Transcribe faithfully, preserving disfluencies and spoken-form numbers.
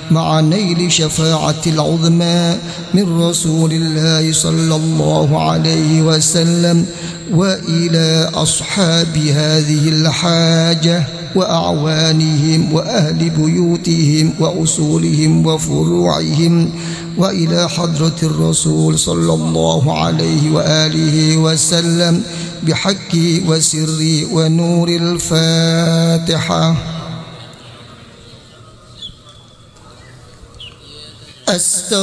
مع نيل شفاعة العظمى من رسول الله صلى الله عليه وسلم، وإلى أصحاب هذه الحاجة وأعوانهم وأهل بيوتهم وأصولهم وفروعهم، وإلى حضرة الرسول صلى الله عليه وآله وسلم بحق وسر ونور الفاتحة.